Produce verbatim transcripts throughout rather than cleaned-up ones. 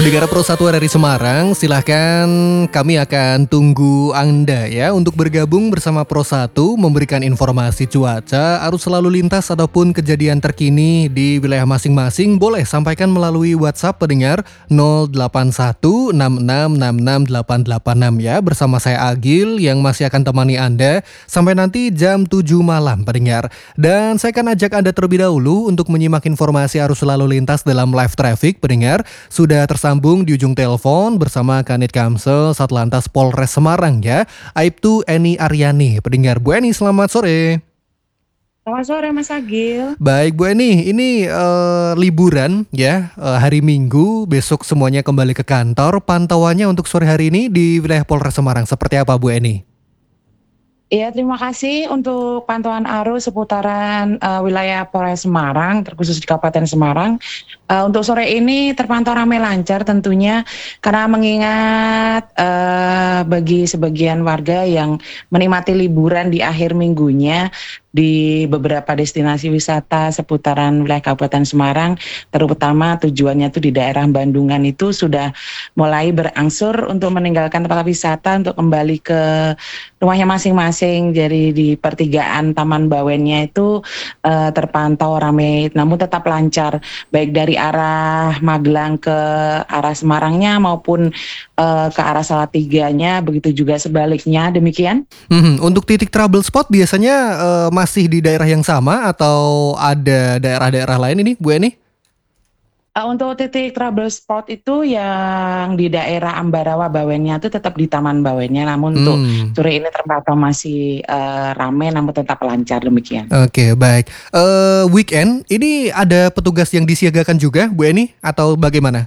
Pendengar Pro satu dari Semarang, silahkan kami akan tunggu Anda ya untuk bergabung bersama Pro satu memberikan informasi cuaca, arus lalu lintas ataupun kejadian terkini di wilayah masing-masing. Boleh sampaikan melalui WhatsApp pendengar nol delapan satu enam enam enam enam delapan delapan enam ya, bersama saya Agil yang masih akan temani Anda sampai nanti jam tujuh malam pendengar. Dan saya akan ajak Anda terlebih dahulu untuk menyimak informasi arus lalu lintas dalam live traffic pendengar. Sudah tersambung di ujung telepon bersama Kanit Kamsel Satlantas Polres Semarang ya, Aibtu Eni Aryani. Pendengar, Bu Eni selamat sore. Selamat sore Mas Agil. Baik Bu Eni, ini uh, liburan ya, uh, hari Minggu, besok semuanya kembali ke kantor. Pantauannya untuk sore hari ini di wilayah Polres Semarang seperti apa Bu Eni? Ya, terima kasih untuk pantauan arus seputaran uh, wilayah Polres Semarang, terkhusus di Kabupaten Semarang. Uh, untuk sore ini terpantau ramai lancar tentunya, karena mengingat uh, bagi sebagian warga yang menikmati liburan di akhir minggunya di beberapa destinasi wisata seputaran wilayah Kabupaten Semarang, terutama tujuannya itu di daerah Bandungan, itu sudah mulai berangsur untuk meninggalkan tempat wisata untuk kembali ke rumahnya masing-masing. Jadi di pertigaan Taman Bawennya itu uh, terpantau ramai, namun tetap lancar baik dari arah Magelang ke arah Semarangnya maupun uh, ke arah Salatiganya, begitu juga sebaliknya, demikian. Hmm, untuk titik trouble spot biasanya uh, masih di daerah yang sama atau ada daerah-daerah lain ini Bu Eni? Uh, untuk titik trouble spot itu yang di daerah Ambarawa Bawennya itu tetap di Taman Bawennya, namun untuk Hmm. sore ini terpantau masih uh, ramai namun tetap lancar, demikian. Oke, baik. Uh, weekend ini ada petugas yang disiagakan juga Bu Eni atau bagaimana?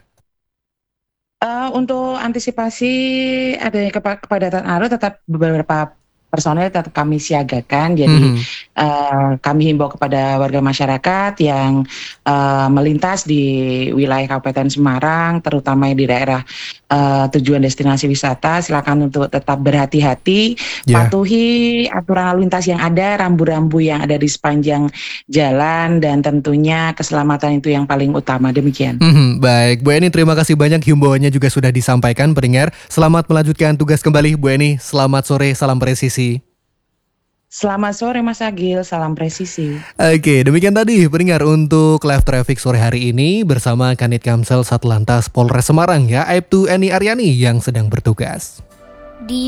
Uh, untuk antisipasi adanya kepa- kepadatan arus, tetap beberapa personel tetap kami siagakan. Jadi Mhm. uh, kami himbau kepada warga masyarakat yang uh, melintas di wilayah Kabupaten Semarang, terutama di daerah uh, tujuan destinasi wisata, silakan untuk tetap berhati-hati, Ya. patuhi aturan lalu lintas yang ada, rambu-rambu yang ada di sepanjang jalan, dan tentunya keselamatan itu yang paling utama, demikian. Mhm, baik, Bu Eni terima kasih banyak, himbauannya juga sudah disampaikan pendengar. Selamat melanjutkan tugas kembali Bu Eni. Selamat sore, salam presisi. Selamat sore Mas Agil, salam presisi. Oke, demikian tadi pendengar untuk live traffic sore hari ini bersama Kanit Kamsel Satlantas Polres Semarang ya, Aibtu Eni Aryani yang sedang bertugas.